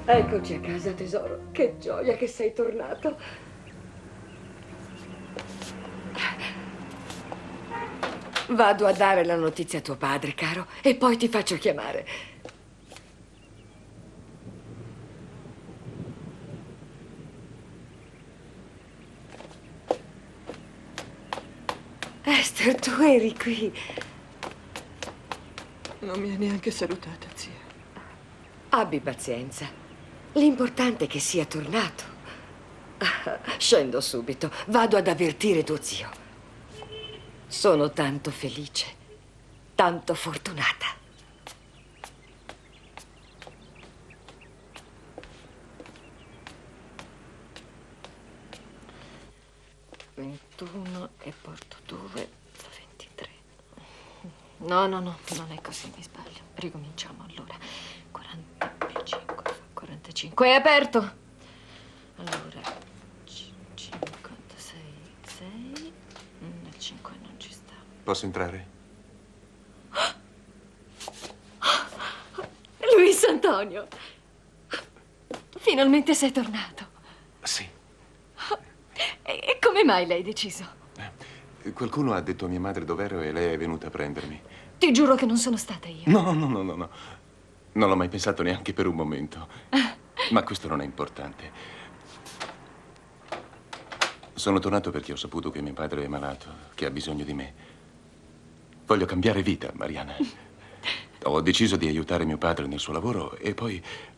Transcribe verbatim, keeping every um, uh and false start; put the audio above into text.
Eccoci a casa, tesoro. Che gioia che sei tornato. Vado a dare la notizia a tuo padre, caro, e poi ti faccio chiamare. Esther, tu eri qui. Non mi ha neanche salutata, zia. Abbi pazienza. L'importante è che sia tornato. Scendo subito. Vado ad avvertire tuo zio. Sono tanto felice, tanto fortunata. ventuno e porto due, ventitré. No, no, no, non è così, mi sbaglio. Ricominciamo allora. quaranta più cinque, quarantacinque. È aperto. Allora, cinquantasei, sei. Il cinque non ci sta. Posso entrare? Luis Antonio. Finalmente sei tornato. Sì. E come mai l'hai deciso? Eh, qualcuno ha detto a mia madre dov'ero e lei è venuta a prendermi. Ti giuro che non sono stata io. No, no, no, no, no. Non l'ho mai pensato neanche per un momento. Ma questo non è importante. Sono tornato perché ho saputo che mio padre è malato, che ha bisogno di me. Voglio cambiare vita, Mariana. Ho deciso di aiutare mio padre nel suo lavoro e poi